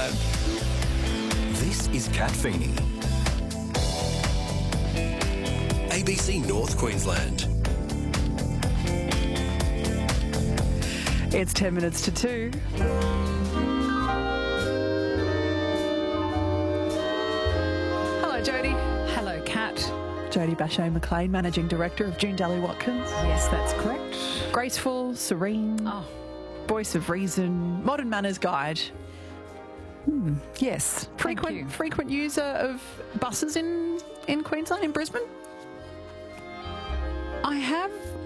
Queensland. This is Kat Feeney. ABC North Queensland. It's 10 minutes to 2. Hello, Jodie. Hello, Kat. Jodie Bashay-McLean, Managing Director of June Daly Watkins. Yes, that's correct. Graceful, serene, voice of reason, modern manners guide. Yes, thank you. Frequent user of buses in Queensland, in Brisbane? I have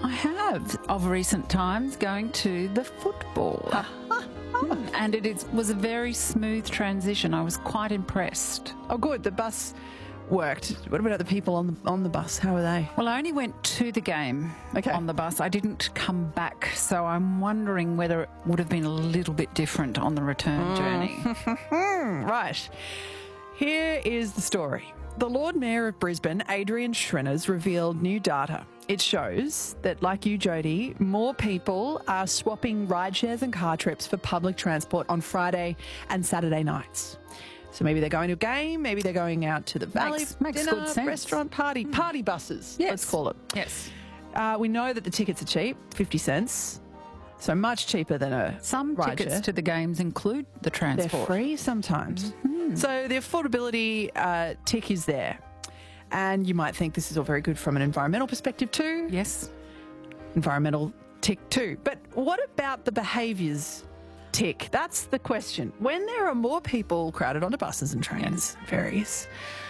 of recent times going to the football. And it was a very smooth transition. I was quite impressed. Oh, good. The bus worked. What about the people on the bus? How were they? Well, I only went to the game on the bus. I didn't come back, so I'm wondering whether it would have been a little bit different on the return journey. Right. Here is the story. The Lord Mayor of Brisbane, Adrian Schriners, revealed new data. It shows that, like you, Jodie, more people are swapping ride shares and car trips for public transport on Friday and Saturday nights. So maybe they're going to a game, maybe they're going out to the valley, makes dinner, good sense. restaurant, party buses, Yes. let's call it. Yes. We know that the tickets are cheap, 50 cents, so much cheaper than a Some ride tickets share. to the games include the transport. They're free sometimes. So the affordability tick is there. And you might think this is all very good from an environmental perspective too. Yes. Environmental tick too. But what about the behaviours tick? That's the question. When there are more people crowded onto buses and trains, various,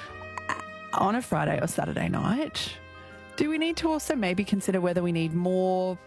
on a Friday or Saturday night, do we need to also maybe consider whether we need more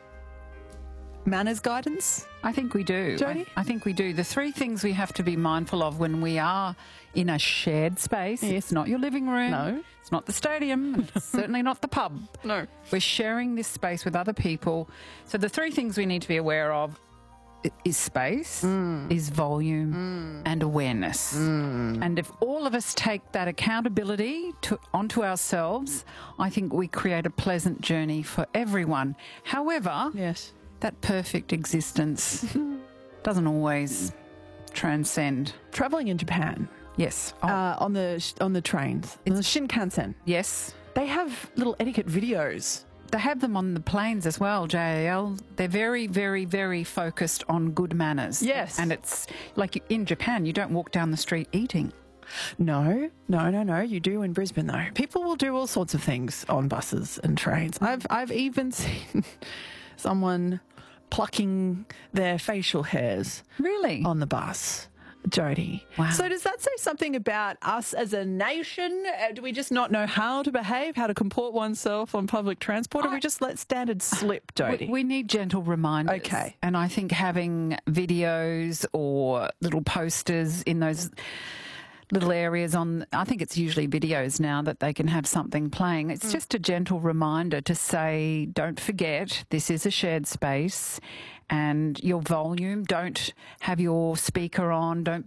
manners guidance? I think we do. Jodie? I think we do. The three things we have to be mindful of when we are in a shared space. Yes. It's not your living room. No. It's not the stadium. And it's certainly not the pub. No. We're sharing this space with other people. So the three things we need to be aware of is space, is volume, and awareness. And if all of us take that accountability onto ourselves, I think we create a pleasant journey for everyone. However, Yes. that perfect existence doesn't always transcend. Travelling in Japan, Yes. on the trains, the Shinkansen, Yes. they have little etiquette videos. They have them on the planes as well, JAL. They're very, very, very focused on good manners. Yes. And it's like in Japan, you don't walk down the street eating. No. You do in Brisbane though. People will do all sorts of things on buses and trains. I've even seen someone plucking their facial hairs Really? on the bus. Jodie. Wow. So does that say something about us as a nation? Do we just not know how to behave, how to comport oneself on public transport, or we just let standards slip, Jodie? We need gentle reminders. Okay. And I think having videos or little posters in those little areas I think it's usually videos now that they can have something playing. It's just a gentle reminder to say, don't forget, this is a shared space, and your volume, don't have your speaker on, don't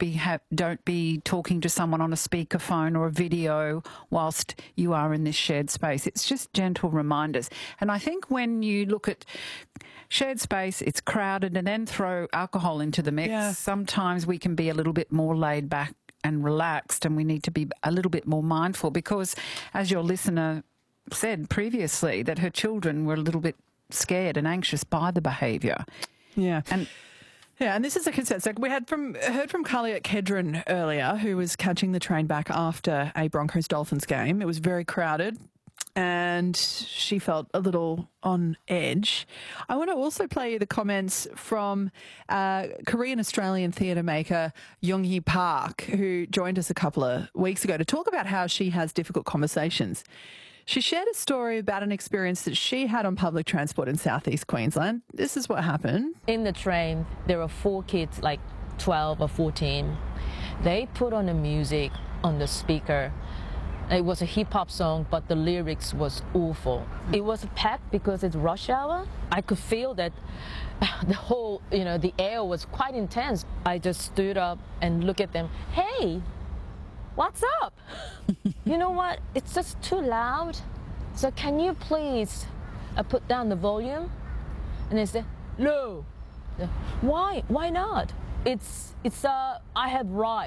be talking to someone on a speakerphone or a video whilst you are in this shared space. It's just gentle reminders. And I think when you look at shared space, it's crowded, and then throw alcohol into the mix, Yeah. sometimes we can be a little bit more laid back and relaxed, and we need to be a little bit more mindful because, as your listener said previously, that her children were a little bit scared and anxious by the behaviour. Yeah. And And this is a concern. So we heard from Carly at Kedron earlier, who was catching the train back after a Broncos-Dolphins game. It was very crowded, and she felt a little on edge. I want to also play you the comments from Korean-Australian theatre maker Young-hee Park, who joined us a couple of weeks ago to talk about how she has difficult conversations. She shared a story about an experience that she had on public transport in southeast Queensland. This is what happened. In the train, there were 4 kids, like 12 or 14. They put on the music on the speaker. It was a hip-hop song, but the lyrics was awful. It was packed because it's rush hour. I could feel that the whole, the air was quite intense. I just stood up and looked at them. Hey, what's up? You know what? It's just too loud. So can you please put down the volume? And they said, no. Why? Why not? I have rights.